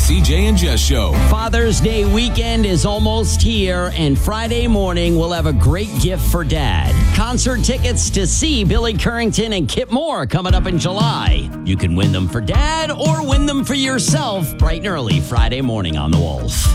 CJ and Jess Show. Father's Day weekend is almost here, and Friday morning we'll have a great gift for Dad. Concert tickets to see Billy Currington and Kip Moore coming up in July. You can win them for Dad or win them for yourself bright and early Friday morning on The Wolf.